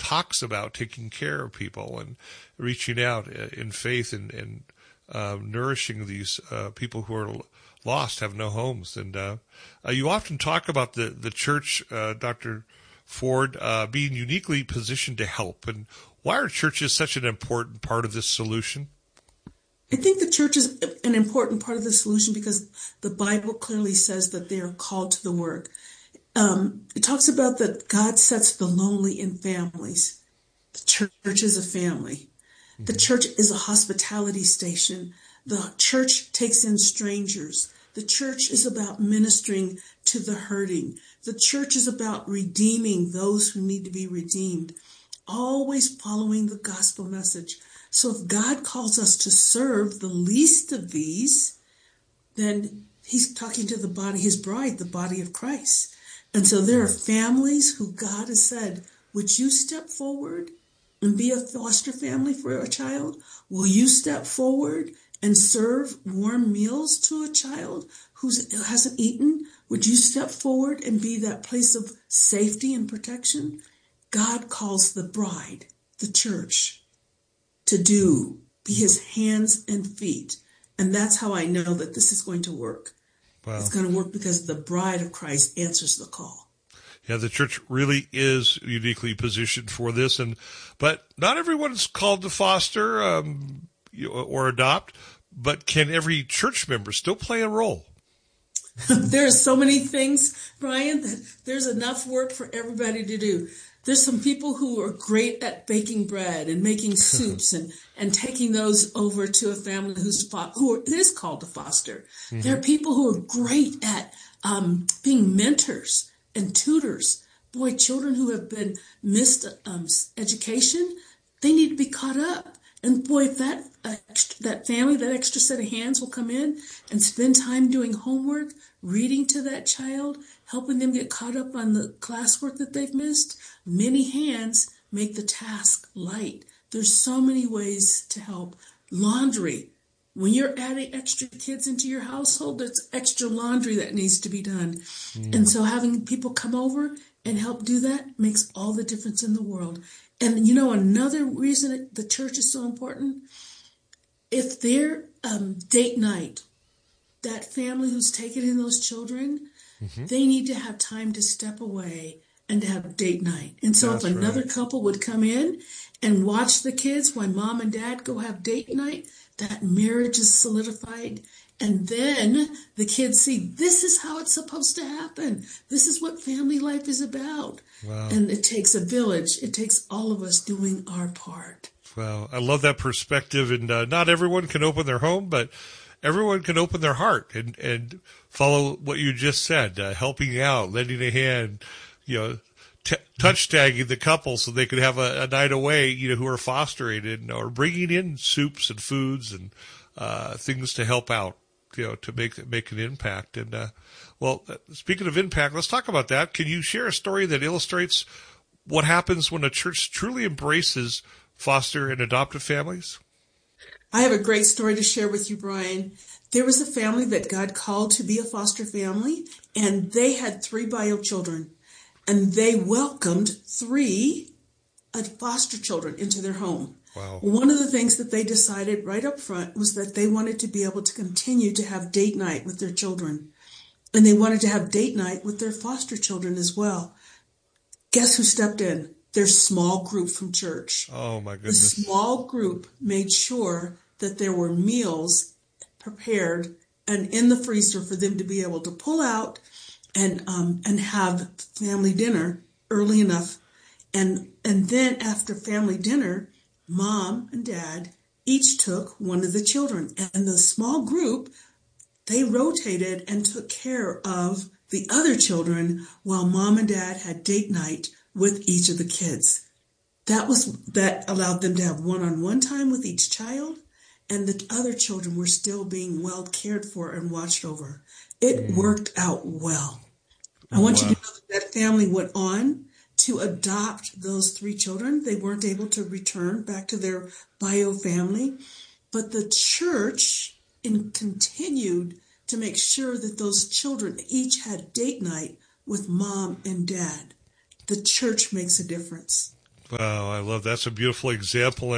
talks about taking care of people and reaching out in faith and nourishing these people who are lost, have no homes. And you often talk about the church, Dr. Ford, being uniquely positioned to help. And why are churches such an important part of this solution? I think the church is an important part of the solution because the Bible clearly says that they are called to the work. It talks about that God sets the lonely in families. The church is a family. The church is a hospitality station. The church takes in strangers. The church is about ministering to the hurting. The church is about redeeming those who need to be redeemed, always following the gospel message. So if God calls us to serve the least of these, then he's talking to the body, his bride, the body of Christ. And so there are families who God has said, would you step forward and be a foster family for a child? Will you step forward and serve warm meals to a child who hasn't eaten? Would you step forward and be that place of safety and protection? God calls the bride, the church, to be his hands and feet. And that's how I know that this is going to work. Wow. It's going to work because the bride of Christ answers the call. Yeah, the church really is uniquely positioned for this, but not everyone's called to foster or adopt. But can every church member still play a role? There are so many things, Brian, that there's enough work for everybody to do. There's some people who are great at baking bread and making soups and taking those over to a family who is called to foster. Mm-hmm. There are people who are great at being mentors and tutors. Boy, children who have been missed education, they need to be caught up. And boy, if that family, that extra set of hands will come in and spend time doing homework, reading to that child, helping them get caught up on the classwork that they've missed. Many hands make the task light. There's so many ways to help. Laundry. When you're adding extra kids into your household, there's extra laundry that needs to be done. Mm. And so having people come over and help do that makes all the difference in the world. And you know, another reason the church is so important, if their date night, that family who's taken in those children, mm-hmm. they need to have time to step away and to have date night. And so if another couple would come in and watch the kids while mom and dad go have date night, that marriage is solidified. And then the kids see, this is how it's supposed to happen. This is what family life is about. Wow. And it takes a village. It takes all of us doing our part. Wow. I love that perspective. And not everyone can open their home, but everyone can open their heart and follow what you just said, helping out, lending a hand, touch tagging the couple so they could have a night away, who are fostering or bringing in soups and foods and things to help out. To make an impact. And, speaking of impact, let's talk about that. Can you share a story that illustrates what happens when a church truly embraces foster and adoptive families? I have a great story to share with you, Brian. There was a family that God called to be a foster family, and they had 3 bio children, and they welcomed 3 foster children into their home. Wow. One of the things that they decided right up front was that they wanted to be able to continue to have date night with their children. And they wanted to have date night with their foster children as well. Guess who stepped in? Their small group from church. Oh, my goodness. The small group made sure that there were meals prepared and in the freezer for them to be able to pull out and have family dinner early enough. And then after family dinner, Mom and Dad each took one of the children. And the small group, they rotated and took care of the other children while Mom and Dad had date night with each of the kids. That allowed them to have one-on-one time with each child, and the other children were still being well cared for and watched over. It worked out well. I want you to know that family went on to adopt those 3 children. They weren't able to return back to their bio family, but the church continued to make sure that those children each had date night with Mom and Dad. The church makes a difference. Wow, I love that's a beautiful example,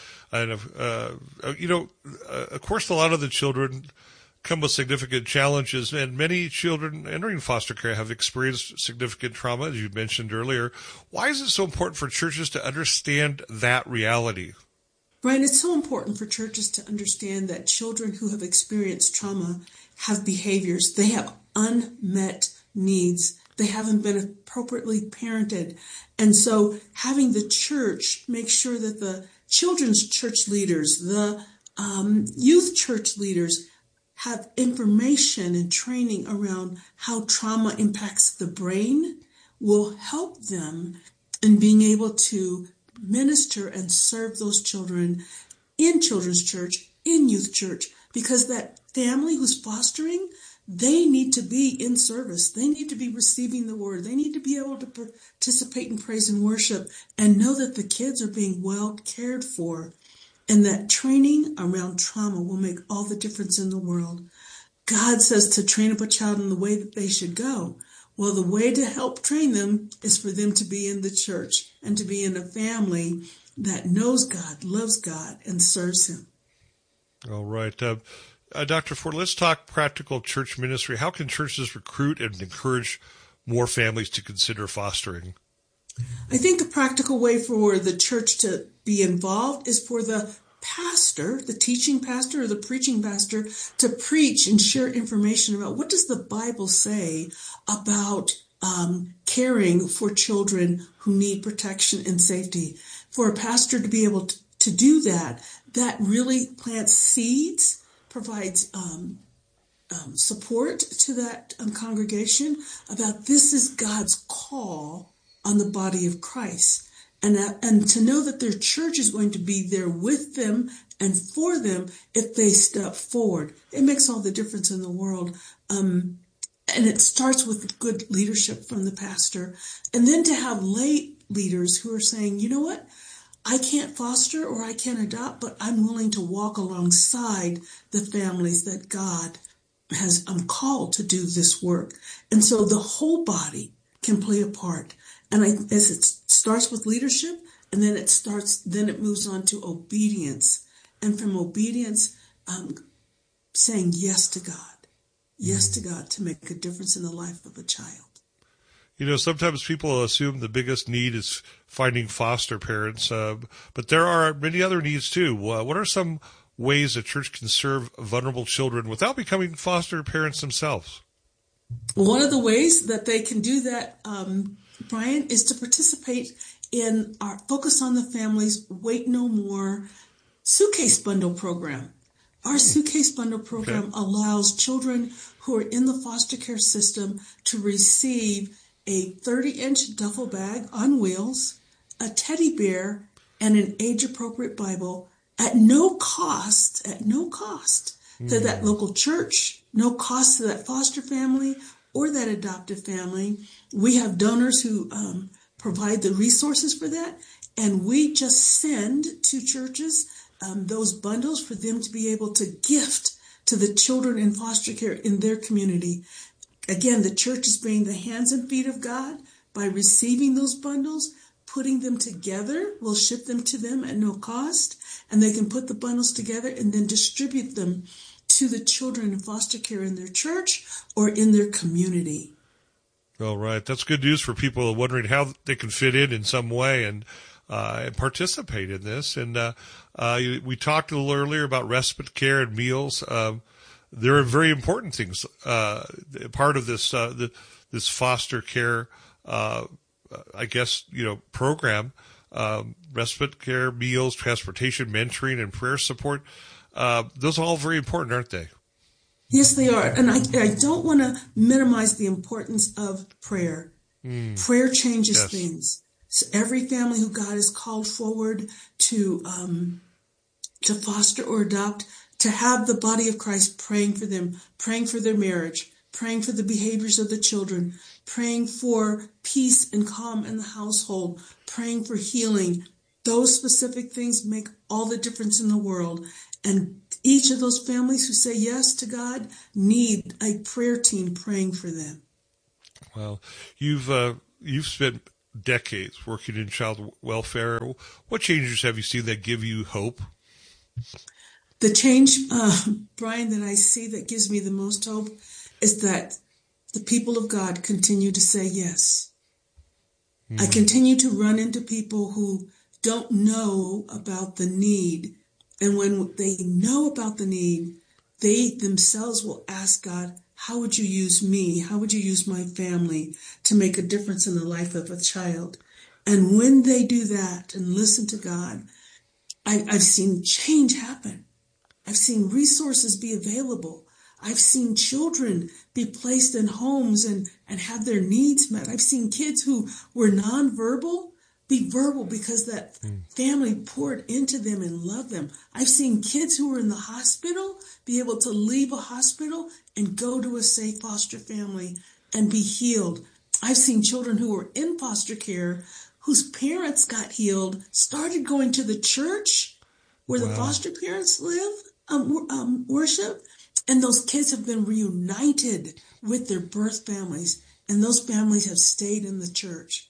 of course, a lot of the children come with significant challenges, and many children entering foster care have experienced significant trauma, as you mentioned earlier. Why is it so important for churches to understand that reality? Brian, it's so important for churches to understand that children who have experienced trauma have behaviors. They have unmet needs. They haven't been appropriately parented. And so having the church make sure that the children's church leaders, the youth church leaders have information and training around how trauma impacts the brain will help them in being able to minister and serve those children in children's church, in youth church, because that family who's fostering, they need to be in service. They need to be receiving the word. They need to be able to participate in praise and worship and know that the kids are being well cared for. And that training around trauma will make all the difference in the world. God says to train up a child in the way that they should go. Well, the way to help train them is for them to be in the church and to be in a family that knows God, loves God, and serves him. All right. Dr. Ford, let's talk practical church ministry. How can churches recruit and encourage more families to consider fostering? I think a practical way for the church to be involved is for the pastor, the teaching pastor or the preaching pastor, to preach and share information about what does the Bible say about caring for children who need protection and safety. For a pastor to be able to do that, that really plants seeds, provides support to that congregation about this is God's call on the body of Christ. And to know that their church is going to be there with them and for them if they step forward. It makes all the difference in the world. And it starts with good leadership from the pastor. And then to have lay leaders who are saying, you know what? I can't foster or I can't adopt, but I'm willing to walk alongside the families that God has called to do this work. And so the whole body can play a part. And as it starts with leadership, and then it moves on to obedience. And from obedience, saying yes to God to make a difference in the life of a child. You know, sometimes people assume the biggest need is finding foster parents, but there are many other needs too. What are some ways a church can serve vulnerable children without becoming foster parents themselves? One of the ways that they can do that, Brian, is to participate in our Focus on the Family's Wait No More suitcase bundle program. Our suitcase bundle program allows children who are in the foster care system to receive a 30-inch duffel bag on wheels, a teddy bear, and an age-appropriate Bible at no cost to that local church, no cost to that foster family or that adoptive family. We have donors who provide the resources for that, and we just send to churches those bundles for them to be able to gift to the children in foster care in their community. Again, the church is being the hands and feet of God by receiving those bundles, putting them together. We'll ship them to them at no cost, and they can put the bundles together and then distribute them to the children in foster care in their church or in their community. All right. That's good news for people wondering how they can fit in some way and participate in this. And we talked a little earlier about respite care and meals. There are very important things. Part of this this foster care, program, respite care, meals, transportation, mentoring, and prayer support. Those are all very important, aren't they? Yes, they are. And I don't want to minimize the importance of prayer. Prayer changes things. So every family who God has called forward to foster or adopt, to have the body of Christ praying for them, praying for their marriage, praying for the behaviors of the children, praying for peace and calm in the household, praying for healing. Those specific things make all the difference in the world. And each of those families who say yes to God need a prayer team praying for them. Well, you've spent decades working in child welfare. What changes have you seen that give you hope? The change, Brian, that I see that gives me the most hope is that the people of God continue to say yes. I continue to run into people who don't know about the need. And when they know about the need, they themselves will ask God, how would you use me? How would you use my family to make a difference in the life of a child? And when they do that and listen to God, I've seen change happen. I've seen resources be available. I've seen children be placed in homes and have their needs met. I've seen kids who were nonverbal be verbal because that family poured into them and loved them. I've seen kids who were in the hospital be able to leave a hospital and go to a safe foster family and be healed. I've seen children who were in foster care whose parents got healed, started going to the church where the foster parents live, worship, and those kids have been reunited with their birth families, and those families have stayed in the church.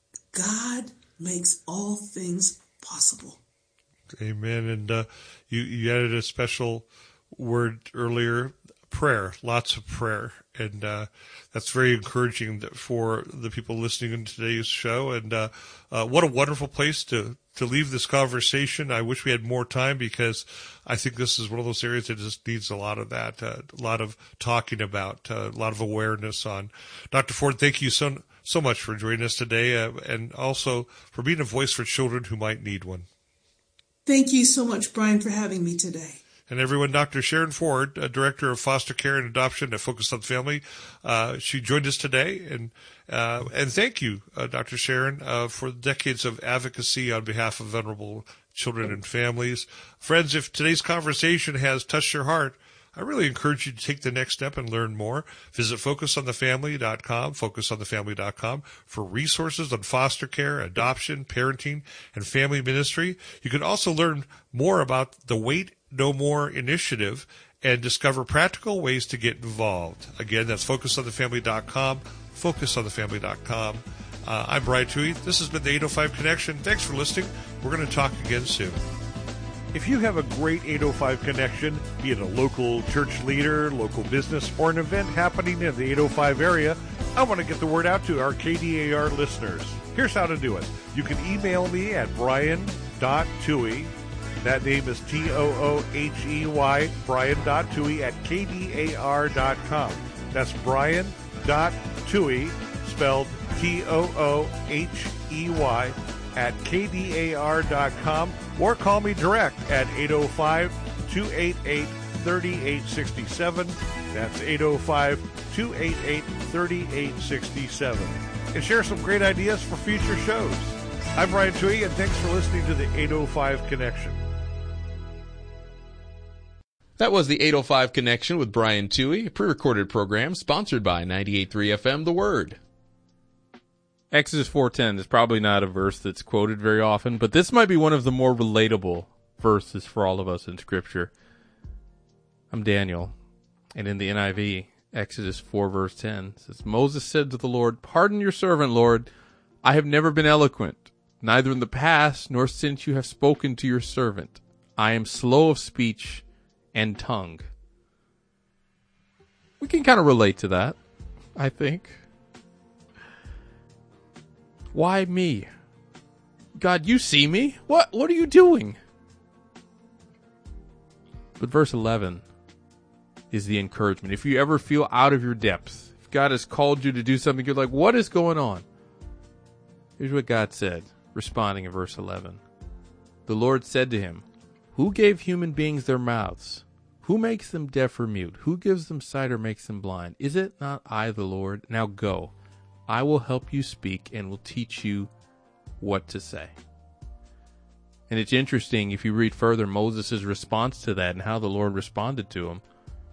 God makes all things possible. Amen. And you added a special word earlier, prayer, lots of prayer. And that's very encouraging for the people listening in today's show. And what a wonderful place to leave this conversation. I wish we had more time because I think this is one of those areas that just needs a lot of that, a lot of talking about, a lot of awareness on. Dr. Ford, thank you so much for joining us today and also for being a voice for children who might need one. Thank you so much, Brian, for having me today. And everyone, Dr. Sharon Ford, Director of Foster Care and Adoption at Focus on the Family, she joined us today. And thank you, Dr. Sharon, for decades of advocacy on behalf of vulnerable children and families. Friends, if today's conversation has touched your heart, I really encourage you to take the next step and learn more. Visit FocusOnTheFamily.com, FocusOnTheFamily.com for resources on foster care, adoption, parenting, and family ministry. You can also learn more about the Wait No More initiative and discover practical ways to get involved. Again, that's FocusOnTheFamily.com, FocusOnTheFamily.com. I'm Brian Toohey. This has been the 805 Connection. Thanks for listening. We're going to talk again soon. If you have a great 805 connection, be it a local church leader, local business, or an event happening in the 805 area, I want to get the word out to our KDAR listeners. Here's how to do it. You can email me at brian.toohey. That name is Toohey, brian.toohey at kdar.com. That's brian.toohey, spelled Toohey at kdar.com, or call me direct at 805-288-3867. That's 805-288-3867. And share some great ideas for future shows. I'm Brian Toohey, and thanks for listening to the 805 Connection. That was the 805 Connection with Brian Toohey, a pre-recorded program sponsored by 98.3 FM The Word. Exodus 4:10 is probably not a verse that's quoted very often, but this might be one of the more relatable verses for all of us in Scripture. I'm Daniel, and in the NIV, Exodus 4 verse 10 says, Moses said to the Lord, "Pardon your servant, Lord. I have never been eloquent, neither in the past nor since you have spoken to your servant. I am slow of speech and tongue." We can kind of relate to that, I think. Why me? God, you see me. What are you doing? But verse 11 is the encouragement. If you ever feel out of your depth, if God has called you to do something, you're like, what is going on? Here's what God said, responding in verse 11. The Lord said to him, "Who gave human beings their mouths? Who makes them deaf or mute? Who gives them sight or makes them blind? Is it not I, the Lord? Now go. I will help you speak and will teach you what to say." And it's interesting, if you read further, Moses' response to that and how the Lord responded to him.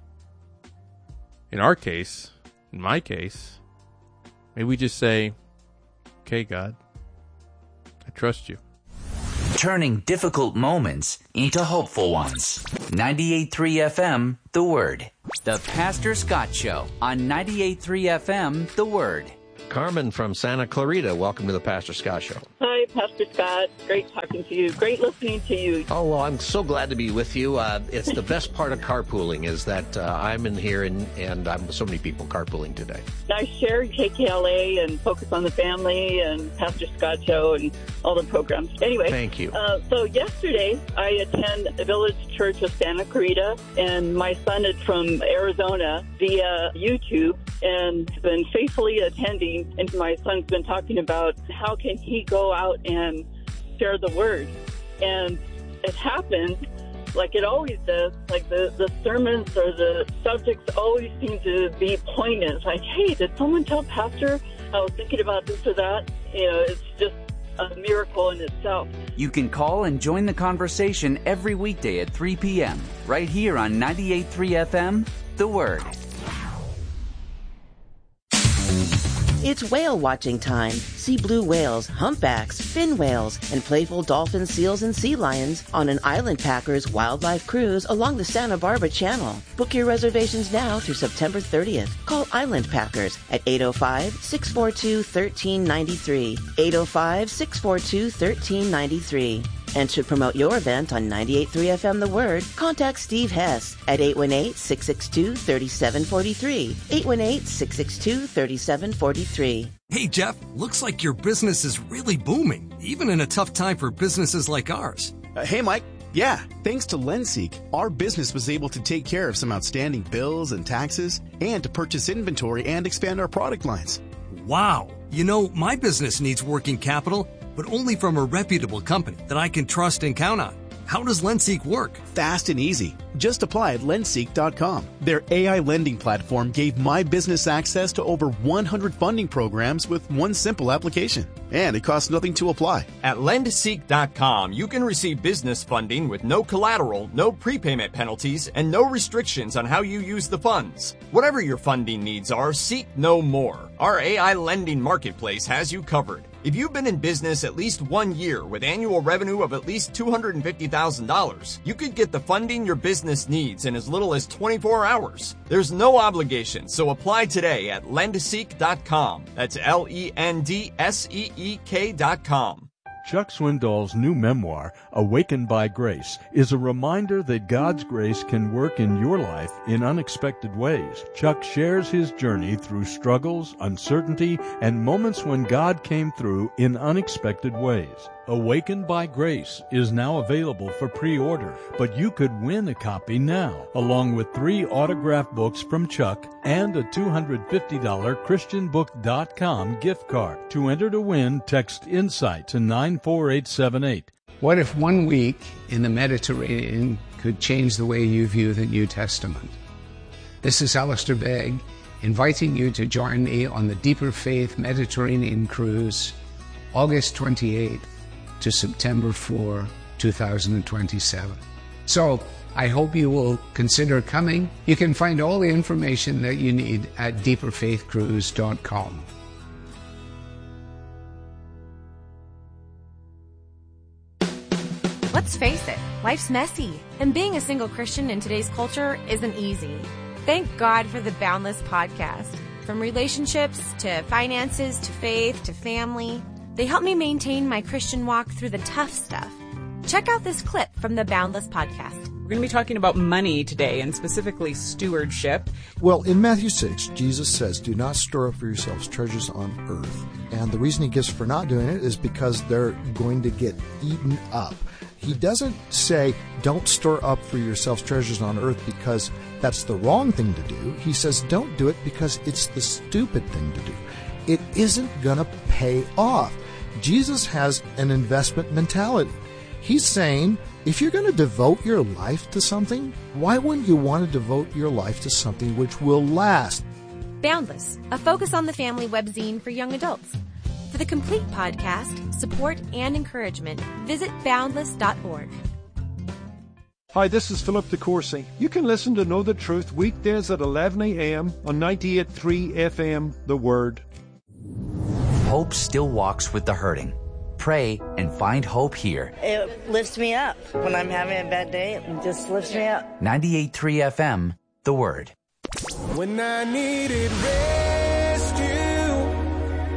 In our case, in my case, may we just say, okay, God, I trust you. Turning difficult moments into hopeful ones. 98.3 FM, The Word. The Pastor Scott Show on 98.3 FM, The Word. Carmen from Santa Clarita. Welcome to the Pastor Scott Show. Hi, Pastor Scott. Great talking to you. Great listening to you. Oh, well, I'm so glad to be with you. It's the best part of carpooling is that I'm in here and I'm with so many people carpooling today. I share KKLA and Focus on the Family and Pastor Scott Show and all the programs. Anyway. Thank you. So yesterday I attend the Village Church of Santa Clarita, and my son is from Arizona via YouTube and been faithfully attending. And my son's been talking about how can he go out and share the word. And it happens like it always does, like the sermons or the subjects always seem to be poignant. It's like, hey, did someone tell Pastor I was thinking about this or that? You know, it's just a miracle in itself. You can call and join the conversation every weekday at 3 p.m. right here on 98.3 FM, The Word. It's whale watching time. See blue whales, humpbacks, fin whales, and playful dolphins, seals, and sea lions on an Island Packers wildlife cruise along the Santa Barbara Channel. Book your reservations now through September 30th. Call Island Packers at 805-642-1393. 805-642-1393. And to promote your event on 98.3 FM The Word, contact Steve Hess at 818-662-3743. 818-662-3743. Hey, Jeff, looks like your business is really booming, even in a tough time for businesses like ours. Hey, Mike. Yeah, thanks to LendSeek, our business was able to take care of some outstanding bills and taxes and to purchase inventory and expand our product lines. Wow. You know, my business needs working capital, but only from a reputable company that I can trust and count on. How does LendSeek work? Fast and easy. Just apply at lendseek.com. Their AI lending platform gave my business access to over 100 funding programs with one simple application. And it costs nothing to apply. At lendseek.com, you can receive business funding with no collateral, no prepayment penalties, and no restrictions on how you use the funds. Whatever your funding needs are, seek no more. Our AI lending marketplace has you covered. If you've been in business at least 1 year with annual revenue of at least $250,000, you could get the funding your business needs in as little as 24 hours. There's no obligation, so apply today at lendseek.com. That's LENDSEEK.com. Chuck Swindoll's new memoir, Awakened by Grace, is a reminder that God's grace can work in your life in unexpected ways. Chuck shares his journey through struggles, uncertainty, and moments when God came through in unexpected ways. Awakened by Grace is now available for pre-order, but you could win a copy now, along with 3 autographed books from Chuck and a $250 ChristianBook.com gift card. To enter to win, text INSIGHT to 94878. What if 1 week in the Mediterranean could change the way you view the New Testament? This is Alistair Begg, inviting you to join me on the Deeper Faith Mediterranean Cruise, August 28th to September 4, 2027. So I hope you will consider coming. You can find all the information that you need at deeperfaithcruise.com. Let's face it, life's messy, and being a single Christian in today's culture isn't easy. Thank God for the Boundless podcast. From relationships to finances to faith to family, they help me maintain my Christian walk through the tough stuff. Check out this clip from the Boundless podcast. We're going to be talking about money today, and specifically stewardship. Well, in Matthew 6, Jesus says, do not store up for yourselves treasures on earth. And the reason he gives for not doing it is because they're going to get eaten up. He doesn't say, don't store up for yourselves treasures on earth because that's the wrong thing to do. He says, don't do it because it's the stupid thing to do. It isn't going to pay off. Jesus has an investment mentality. He's saying, if you're going to devote your life to something, why wouldn't you want to devote your life to something which will last? Boundless, a Focus on the Family webzine for young adults. For the complete podcast, support, and encouragement, visit boundless.org. Hi, this is Philip DeCourcy. You can listen to Know the Truth weekdays at 11 a.m. on 98.3 FM, The Word. Hope still walks with the hurting. Pray and find hope here. It lifts me up. When I'm having a bad day, it just lifts me up. 98.3 FM, The Word. When I needed rescue,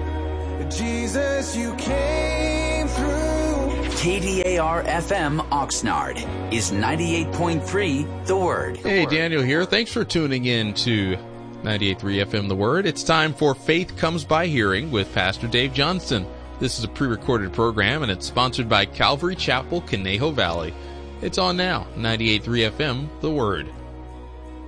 Jesus, you came through. KDAR-FM Oxnard is 98.3 The Word. Hey, Daniel here. Thanks for tuning in to 98.3 FM The Word. It's time for Faith Comes by Hearing with Pastor Dave Johnston. This is a pre-recorded program, and it's sponsored by Calvary Chapel, Conejo Valley. It's on now, 98.3 FM The Word.